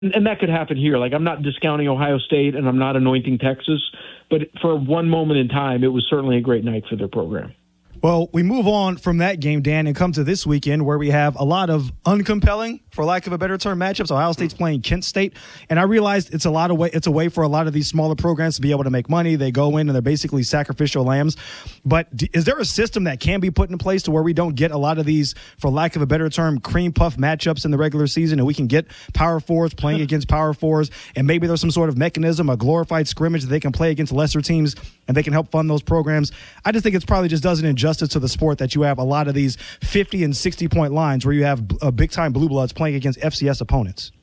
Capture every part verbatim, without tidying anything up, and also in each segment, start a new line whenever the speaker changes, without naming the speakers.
and that could happen here. Like, I'm not discounting Ohio State, and I'm not anointing Texas, but for one moment in time, it was certainly a great night for their program.
Well, we move on from that game, Dan, and come to this weekend where we have a lot of uncompelling, for lack of a better term, matchups. Ohio State's playing Kent State, and I realized it's a lot of way. It's a way for a lot of these smaller programs to be able to make money. They go in and they're basically sacrificial lambs. But is there a system that can be put in place to where we don't get a lot of these, for lack of a better term, cream puff matchups in the regular season, and we can get power fours playing against power fours, and maybe there's some sort of mechanism, a glorified scrimmage that they can play against lesser teams, and they can help fund those programs? I just think it's probably just does an injustice to the sport that you have a lot of these fifty and sixty point lines where you have a big time blue bloods playing against F C S opponents.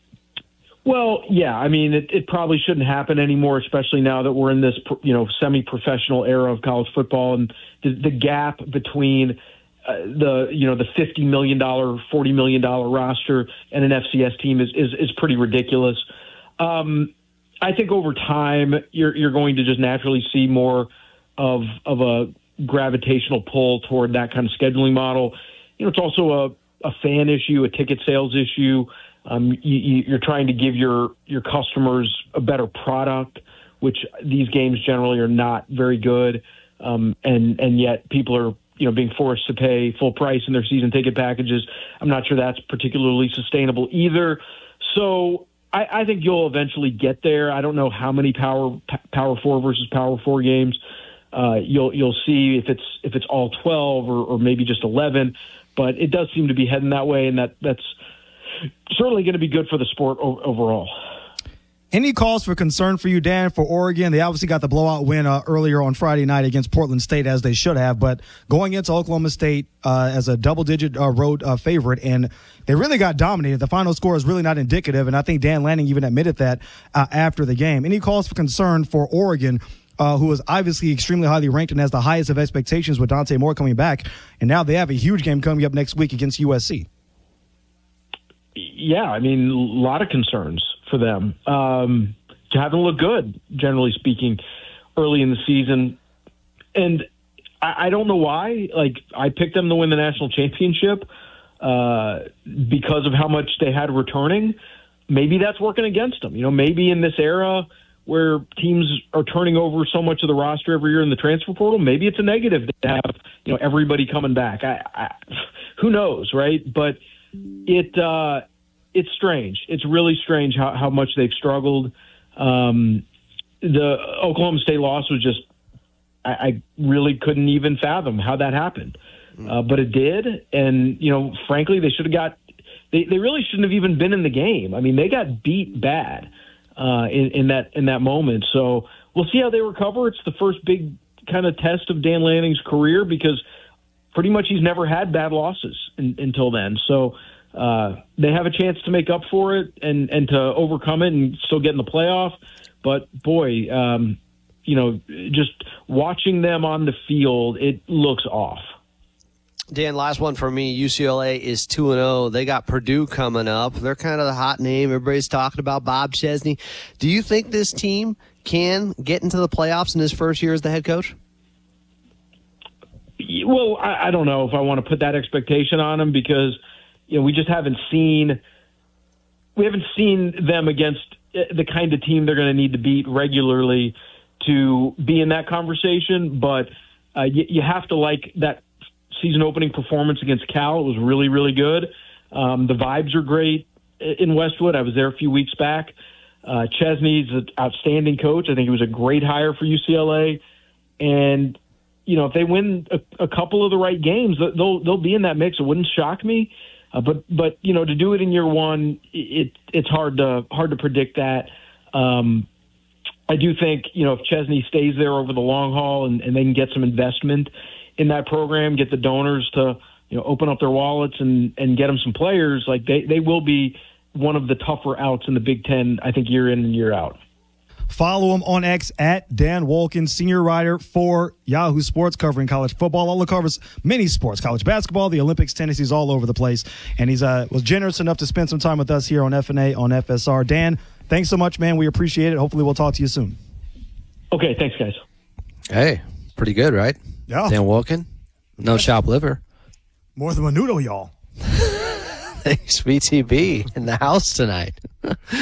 Well, yeah, I mean, it, it probably shouldn't happen anymore, especially now that we're in this, you know, semi-professional era of college football, and the, the gap between uh, the, you know, the fifty million dollars, forty million dollars roster and an F C S team is is, is pretty ridiculous. Um, I think over time you're you're going to just naturally see more of of a gravitational pull toward that kind of scheduling model. You know, it's also a, a fan issue, a ticket sales issue. Um, you, you're trying to give your, your customers a better product, which these games generally are not very good. Um, and, and yet people are, you know, being forced to pay full price in their season ticket packages. I'm not sure that's particularly sustainable either. So I, I think you'll eventually get there. I don't know how many power, power four versus power four games Uh, you'll you'll see if it's if it's all twelve or, or maybe just eleven, but it does seem to be heading that way, and that that's certainly going to be good for the sport o- overall.
Any cause for concern for you, Dan, for Oregon? They obviously got the blowout win uh, earlier on Friday night against Portland State, as they should have, but going into Oklahoma State uh, as a double-digit uh, road uh, favorite, and they really got dominated. The final score is really not indicative, and I think Dan Lanning even admitted that uh, after the game. Any cause for concern for Oregon, Uh, who was obviously extremely highly ranked and has the highest of expectations with Dante Moore coming back, and now they have a huge game coming up next week against U S C?
Yeah, I mean, a lot of concerns for them. Um, haven't looked good, generally speaking, early in the season. And I, I don't know why. Like, I picked them to win the national championship uh, because of how much they had returning. Maybe that's working against them. You know, maybe in this era where teams are turning over so much of the roster every year in the transfer portal, maybe it's a negative to have, you know, everybody coming back. I, I, who knows, right? But it uh, it's strange. It's really strange how, how much they've struggled. Um, the Oklahoma State loss was just, I, I really couldn't even fathom how that happened. Uh, but it did, and, you know, frankly, they should have got they, – they really shouldn't have even been in the game. I mean, they got beat bad. Uh, in, in that in that moment. So we'll see how they recover. It's the first big kind of test of Dan Lanning's career because pretty much he's never had bad losses in, until then. So uh, they have a chance to make up for it and, and to overcome it and still get in the playoff. But, boy, um, you know, just watching them on the field, it looks off.
Dan, last one for me. U C L A is two and oh. They got Purdue coming up. They're kind of the hot name. Everybody's talking about Bob Chesney. Do you think this team can get into the playoffs in his first year as the head coach?
Well, I, I don't know if I want to put that expectation on them because, you know, we just haven't seen we haven't seen them against the kind of team they're going to need to beat regularly to be in that conversation. But uh, you, you have to like that season opening performance against Cal. It was really, really good. Um, the vibes are great in Westwood. I was there a few weeks back. Uh, Chesney's an outstanding coach. I think he was a great hire for U C L A. And, you know, if they win a, a couple of the right games, they'll they'll be in that mix. It wouldn't shock me. Uh, but, but you know, to do it in year one, it it's hard to hard to predict that. Um, I do think, you know, if Chesney stays there over the long haul and, and they can get some investment in that program, get the donors to, you know, open up their wallets and, and get them some players, like they, they will be one of the tougher outs in the Big Ten, I think, year in and year out.
Follow him on X at Dan Wolken, senior writer for Yahoo Sports, covering college football. All covers many sports, college basketball, the Olympics, tennis. He's all over the place. And he's uh, was generous enough to spend some time with us here on F N A on F S R. Dan, thanks so much, man. We appreciate it. Hopefully we'll talk to you soon.
Okay, thanks, guys.
Hey, pretty good, right?
Yeah.
Dan Wolken, no shop liver.
More than Menudo, y'all.
Thanks, B T B in the house tonight.